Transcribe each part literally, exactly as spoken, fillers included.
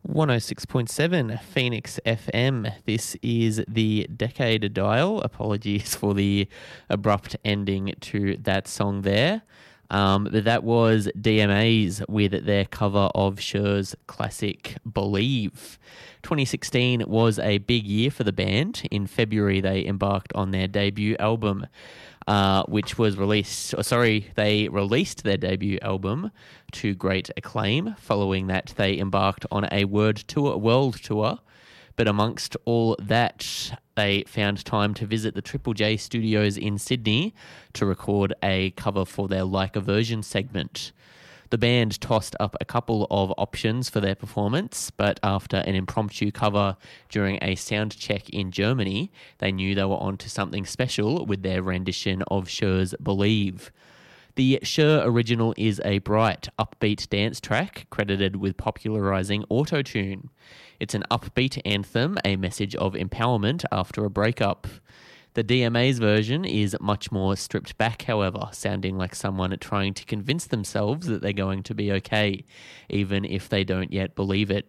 one oh six point seven Phoenix F M. This is the Decade Dial. Apologies for the abrupt ending to that song there. Um, but that was D M As with their cover of Cher's classic Believe. twenty sixteen was a big year for the band. In February, they embarked on their debut album, uh, which was released, or sorry, they released their debut album to great acclaim. Following that, they embarked on a word tour, world tour. But amongst all that, they found time to visit the Triple J studios in Sydney to record a cover for their Like a Version segment. The band tossed up a couple of options for their performance, but after an impromptu cover during a sound check in Germany, they knew they were onto something special with their rendition of Cher's Believe. The Cher original is a bright, upbeat dance track credited with popularising autotune. It's an upbeat anthem, a message of empowerment after a breakup. The D M A's version is much more stripped back, however, sounding like someone trying to convince themselves that they're going to be okay, even if they don't yet believe it.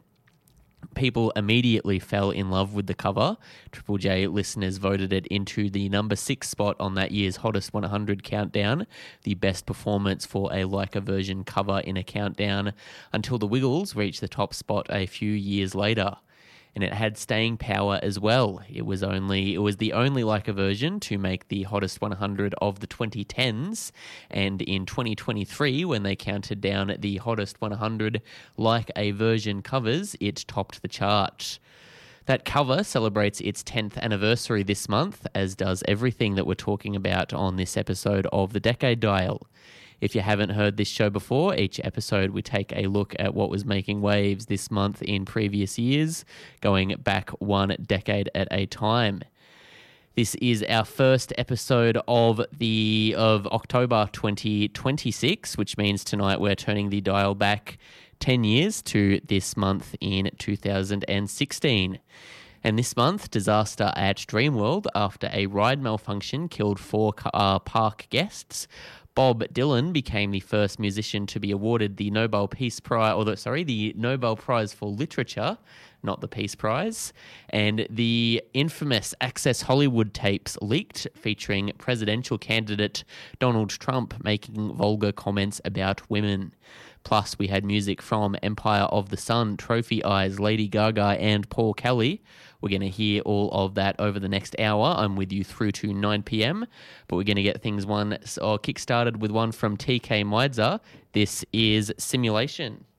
People immediately fell in love with the cover. Triple J listeners voted it into the number six spot on that year's Hottest one hundred countdown, the best performance for a Like a Version cover in a countdown, until the Wiggles reached the top spot a few years later. And it had staying power as well. It was only it was the only Like a Version to make the Hottest one hundred of the twenty tens, and in twenty twenty-three, when they counted down the Hottest one hundred Like a Version covers, it topped the chart. That cover celebrates its tenth anniversary this month, as does everything that we're talking about on this episode of The Decade Dial. If you haven't heard this show before, each episode we take a look at what was making waves this month in previous years, going back one decade at a time. This is our first episode of the of October twenty twenty-six, which means tonight we're turning the dial back ten years to this month in two thousand sixteen. And this month, disaster at Dreamworld after a ride malfunction killed four uh, park guests. Bob Dylan became the first musician to be awarded the Nobel Peace Prize, or the, sorry, the Nobel Prize for Literature, not the Peace Prize. And the infamous Access Hollywood tapes leaked, featuring presidential candidate Donald Trump making vulgar comments about women. Plus, we had music from Empire of the Sun, Trophy Eyes, Lady Gaga, and Paul Kelly. We're going to hear all of that over the next hour. I'm with you through to nine p.m, but we're going to get things one or kick-started with one from T K Meidzer. This is Simulation.